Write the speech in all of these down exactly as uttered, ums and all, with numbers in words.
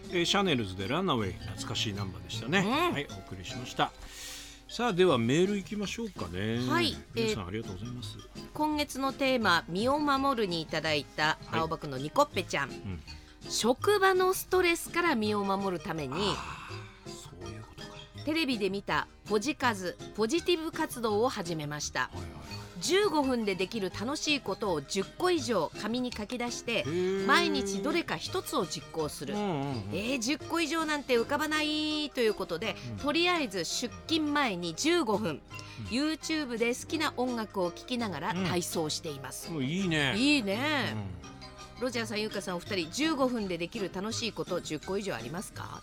えー、シャネルズでランナウェイ、懐かしいナンバーでしたね、うん、はい、お送りしました。さあではメールいきましょうかね。はい、皆さんありがとうございます。 今月のテーマ、身を守るにいただいた青葉区のニコッペちゃん、はい、うん、職場のストレスから身を守るために、 そういうことか、 テレビで見たポジ活ポジティブ活動を始めました。はいはいはい、じゅうごふんでできる楽しいことをじゅっこ以上紙に書き出して毎日どれか一つを実行する、うんうんうん、えー、じゅっこ以上なんて浮かばないということで、うん、とりあえず出勤前にじゅうごふん、うん、YouTube で好きな音楽を聴きながら体操しています、 うん、いいねいいね、うん、ロジャーさん、ゆうかさん、お二人じゅうごふんでできる楽しいことじゅっこ以上ありますか？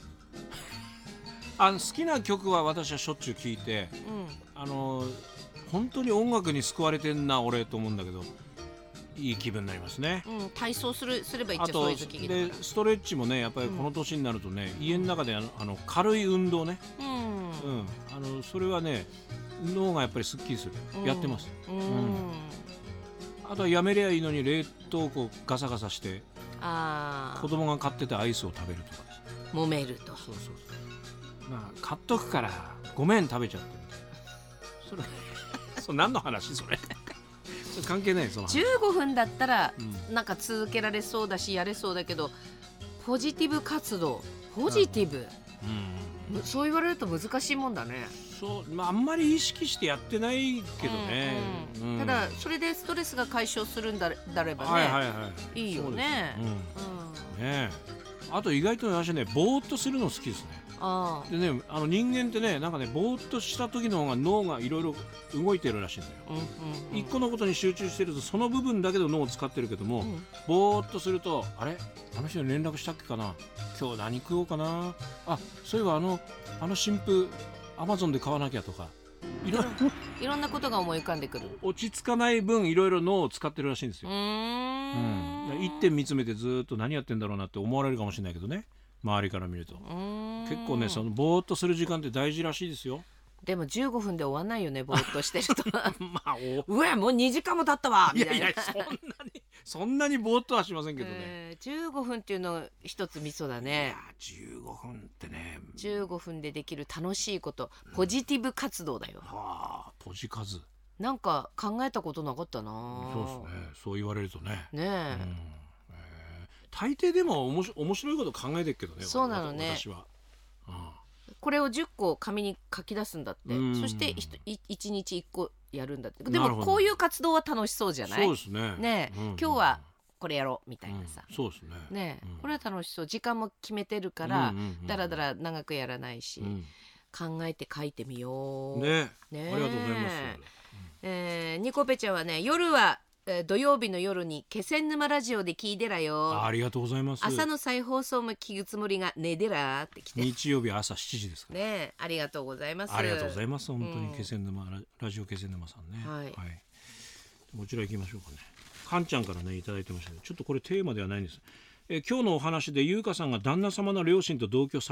あの好きな曲は私はしょっちゅう聴いて、うん、あの本当に音楽に救われてんな俺と思うんだけど、いい気分になりますね、 うん、体操するすればいいっちゃそういう時期で、ストレッチもね、やっぱりこの年になるとね、うん、家の中であのあの軽い運動ね、うんうん、あのそれはね脳がやっぱりすっきりする、うん、やってます、うんうん、あとはやめりゃいいのに冷凍庫ガサガサしてあ子供が買ってたアイスを食べるとかですね、 揉めると、そうそうそう、まあ、買っとくからごめん食べちゃってみたいな、それそれ何の話それそれ関係ない、その話。 じゅうごふんだったら、うん、なんか続けられそうだしやれそうだけど、ポジティブ活動、ポジティブ、うんうん、そう言われると難しいもんだね。 そう、まあ、あんまり意識してやってないけどね、 うんうんうん、ただそれでストレスが解消するんだればね、はいはいはい、いいよね、うんうん、ね。あと意外と私ね、ぼーっとするの好きですね。あでね、あの人間ってね、なんかね、ぼーっとした時の方が脳がいろいろ動いてるらしいんだよ、うんうんうん、一個のことに集中してるとその部分だけで脳を使ってるけども、うん、ぼーっとすると、あれあの人に連絡したっけかな、今日何食おうかな、あ、そういえばあのあの新風アマゾンで買わなきゃとか、 いろいろんなことが思い浮かんでくる。 落ち着かない分いろいろ脳を使ってるらしいんですよ。うーん、うん、一点見つめてずっと何やってんだろうなって思われるかもしれないけどね、周りから見ると結構ね、そのぼーっとする時間って大事らしいですよ。 でもじゅうごふんで終わんないよね、ぼーっとしてるとまあ、うわもうにじかんも経ったわみたいな。いやいや、 そんなにそんなにぼーっとはしませんけどね、 えー、じゅうごふんっていうの一つミソだね。 いやじゅうごふんってね、 じゅうごふんでできる楽しいこと、ポジティブ活動だよ、 うん、はあ、ポジ活なんか考えたことなかったな。 そうですね、そう言われるとね。 ねえ、うん、 えー、大抵でもおもし面白いこと考えてるけどね。 そうなのね、 私は、うん、これをじゅっこ紙に書き出すんだって、そしていちにちいっこやるんだって。でもこういう活動は楽しそうじゃない？ そうですね。 ねえ、うんうんうん、今日はこれやろうみたいなさ、 うん、そうですね。 ねえ、うん、これは楽しそう。時間も決めてるから、うんうんうん、だらだら長くやらないし、うん、考えて書いてみよう。 ねえ、ありがとうございます。 えー、ニコペちゃんはね、夜は、えー、土曜日の夜に気仙沼ラジオで聞いてらよ。 あ, ありがとうございます。 朝の再放送も聞くつもりがねでらって来て、 日曜日朝しちじですからね。ありがとうございます。 ありがとうございます。本当に気仙沼、うん、ラジオ気仙沼さんね、はいはい、こちら行きましょうかね。かんちゃんからねいただいてましたね。ちょっとこれテーマではないんです。え今日のお話で優香さんが旦那様の両親と同居さ